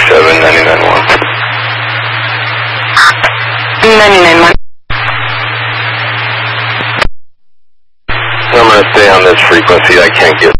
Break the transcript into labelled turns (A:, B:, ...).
A: 237, 99.1.
B: 99.1.
A: So I'm going to stay on this frequency. I can't get